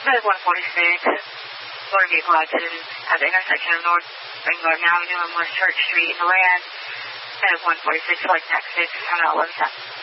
That is 146. Motor vehicle accident at the intersection of North Spring Garden Avenue and West Church Street in the land. That is 146, like taxi, on out 11 10.